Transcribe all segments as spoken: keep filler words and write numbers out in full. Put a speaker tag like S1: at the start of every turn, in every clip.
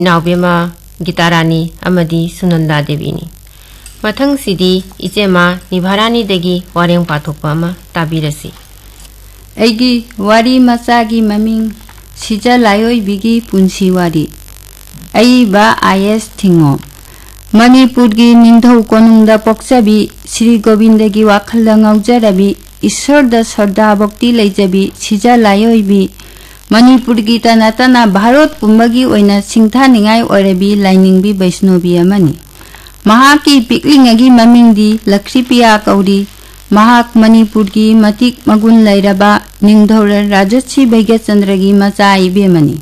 S1: Naubema Gitarani Amadi Sunanda Devini Mathang Sidi Ichema Nibharani Degi Wareng Pathokpama Tabirasi
S2: Egi Wari Masagi Maming Sija Layoi Bigi Punsi Wari Ai Ba Ayes Tingo Manipurgi Ningthau Konungda Poksabi Sri Gobindagi Wakhalda Ngaujarabi Ishwarda Sarda Bhakti Leijabi Sija Layoi Bi Manipurgi Tanatana Bharat Pumbagi Oina Singtha Ningai Orabi Lainingbi Vaishnobi Amani Mahaki Piklingagi Mamingdi Lakshmipiya Kauri Mahak Manipurgi Matik Magun Lairaba Ningthora Rajatsi Bhaigachandragi Macha Ibemani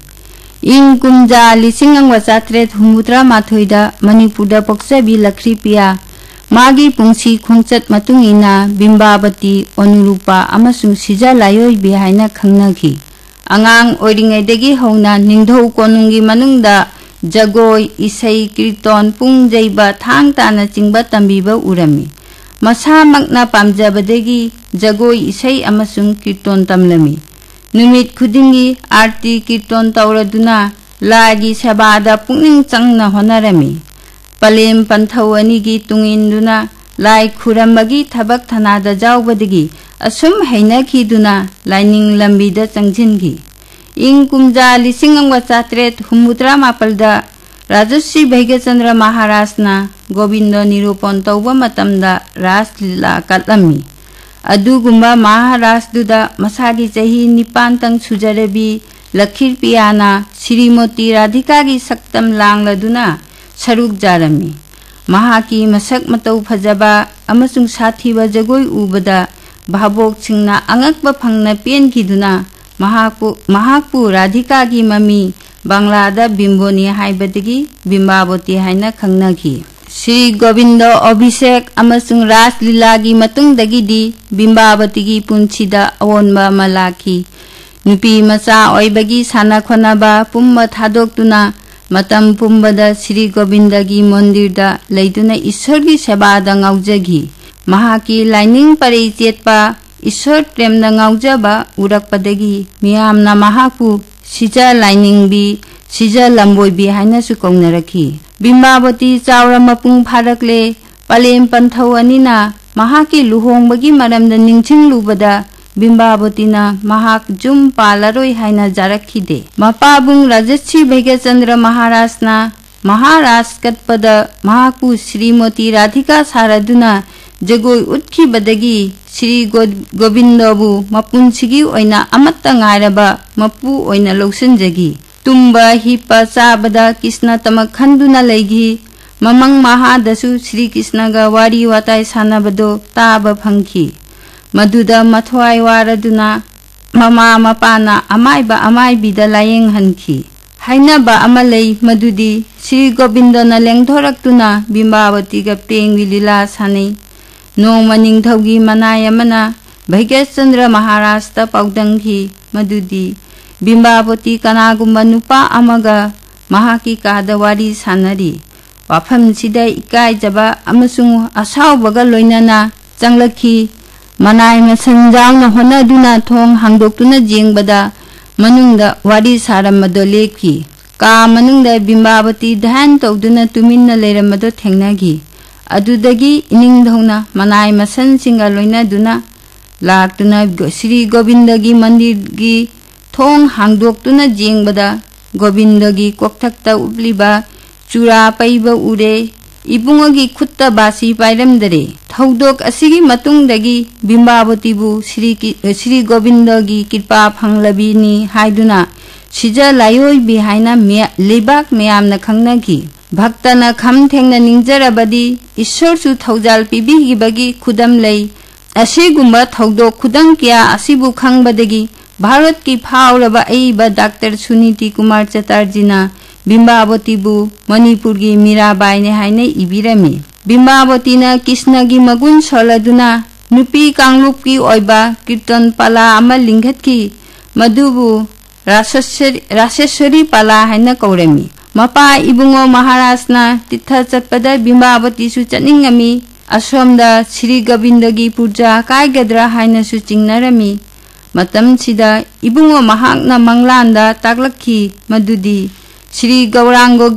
S2: Ing Kumja Lisingang Wasatret Humutra Mathoida Manipurda Poksabi Lakshmipiya Magi Pungsi Khongchat Matungina Bimbabati Onurupa Amasung Sija Layoi Bi Haina Khangnaki Angang Oringaidagi Hona Ningthau Konungi Manungda Jagoi Isai Kirton Pung Jaiba Thang Tana Chingba Tambiba Urami Masa Makna Pamjabadagi Jagoi Isai Amasung Kirton Tamlami Numit Khudingi Arti Kirton Tauraduna Lagi Sabada Pungning Changna Honarami Palem Panthau Anigi Tunginduna Lai Khuramagi Thabak Thanada Jaubadagi Asum Hainaki Duna Lining Lambida Changjingi Ing Kumja Lisingang Wachatret Humutra Mapalda Rajashri Bhaigachandra Maharajna Govinda Nirupon Tauba Matamda Ras Lila Katlami Adugumba Maharaj Duda Masagi Chahi Nipantang Sujarabi Lakshmipiyana Srimati Radhikagi Saktam Langladuna Saruk Jarami Mahaki Masak Matau Phajaba Amasung Sathiba Jagoi Ubada Bhabok Singna Angakba Phangna Pen Kiduna Mahaku Mahaku Radhikagi Mami Banglada Bimboni Haibadagi Bimbaboti Haina Khangnaki Sri Govinda Abhishek Amasung Ras Lilagi Matungdagidi Bimbabotigi Punchida Awonba Malaki Nupi Macha Oibagi Sana Khonaba Pumba Thadokduna Matam Pumbada Sri Govindagi Mandirda Leiduna Ishwargi Sebada Ngaujagi Mahaki Lining Pari Jetpa Ishwar Premda Ngaujaba Urakpadagi Miyamna Mahaku Sija Lining Bi Sija Lamboi Bi Haina Su Kongnaraki Bimbaboti Chawra Mapung Pharakle Palem Panthau Anina Mahaki Luhongbagi Maramda Ningching Lubada Bimbabotina Mahak Jum Palaroi Haina Jarakhide Mapabung Rajashri Bhaigachandra Maharajna Maharaj Katpada Mahaku Srimati Radhika Saraduna Jagoi Utki Badagi Sri Govindabu Mapunsigi Oina Amatta Ngairaba Mapu Oina Losonjagi Tumba Hipa Sabada Krishna Tamakhanduna Legi Mamang Mahadasu Sri Krishnaga Wari Watai Sanabado Taba Phangki Maduda Mathwai Waraduna Mama Mapana Amaiba Amaibida Layeng Hanki Hainaba Amalei Madudi Sri Govindana Lengthoraktuna Bimbabatiga Pengwi Lila Sani Nongma Ningthaugi Manayamana Bhaigachandra Maharajta Paudangki Madudi Bimbabati Kanagumba Nupa Amaga Mahaki Kada Wari Sanari Wafam Sida Ikai Jaba Amasung Asaubaga Loinana Changlaki Manai Masanjang na Honaduna Thong Hangdoktuna Jengbada Manungda Wari Saramado Leki Ka Manungda Bimbabati Dhan Tawduna Tuminna Leiramado Thengnagi Adudagi Iningdhauna Manai Masan Singa Loina Duna Laktuna Sri Govindagi Mandirgi Thong Hangdoktuna Jengbada Govindagi Kokthakta Ubliba Chura Paiba Ure Ibungagi Kutta Basi Pairamdare Thaudok Asigi Matungdagi Bimbabatibu Sri Sri Govindagi Kirpa Phanglabini Haiduna Sija Layoi Bi Haina Lebak Meyamna Khangnagi Bhaktana Kham Thengna Ningjarabadi Ishwarsu Thaujal Pibigibagi Khudam Lei Asigumba Thaudok Khudang Kya Asibu Khangbadagi Bharat ki Phauraba Aiba Doctor Suniti Kumar Chatterjee Bimbabatibu Manipurgi Mirabai ne haine ibirami Bimbabatina Krishnagi Magun Soladuna Nupi Kanglupki Oiba Kirtan Pala Ama Linghatki Madubu Raseshwari Pala haina kaurami Mapa Ibungo Maharajna Titha Chatpada Bimbabati su Chatningami Asomda Sri Govindagi Puja Kaigadra haina su Chingnarami Matam Sida Ibungo Mahakna Manglanda Taklaki Madudi Shri Gaurango